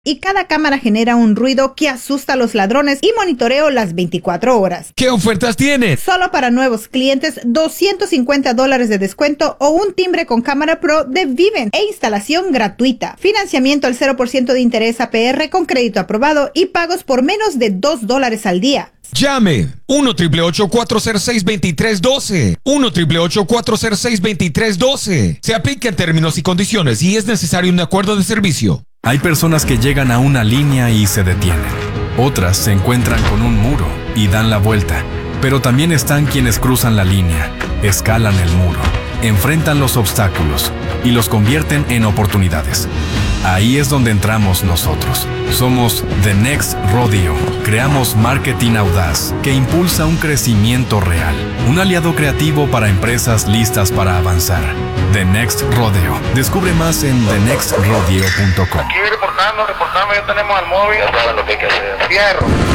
y cada cámara genera un ruido que asusta a los ladrones y monitoreo las 24 horas. ¿Qué ofertas tienes? Solo para nuevos clientes, $250 de descuento o un timbre con cámara Pro de Vivint e instalación gratuita. Financiamiento al 0% de interés APR con crédito aprobado y pagos por menos de $2 al día. Llame 1-888-406-2312. 1-888-406-2312. Se aplica en términos y condiciones y es necesario un acuerdo de servicio. Hay personas que llegan a una línea y se detienen. Otras se encuentran con un muro y dan la vuelta. Pero también están quienes cruzan la línea, escalan el muro, enfrentan los obstáculos y los convierten en oportunidades. Ahí es donde entramos nosotros. Somos The Next Rodeo. Creamos marketing audaz que impulsa un crecimiento real. Un aliado creativo para empresas listas para avanzar. The Next Rodeo. Descubre más en thenextrodeo.com. Aquí reportando, ya tenemos al móvil. Ya saben lo que hay que hacer. Fierro.